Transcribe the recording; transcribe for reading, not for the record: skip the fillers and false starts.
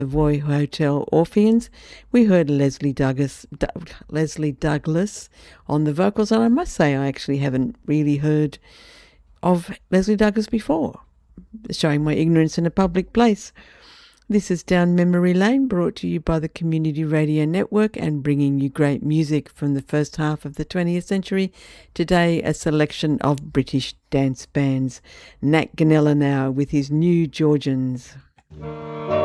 Savoy Hotel Orpheans. We heard Leslie Douglas on the vocals, and I must say I actually haven't really heard of Leslie Douglas before, showing my ignorance in a public place. This is Down Memory Lane, brought to you by the Community Radio Network and bringing you great music from the first half of the 20th century. Today, a selection of British dance bands. Nat Ganella now with his New Georgians.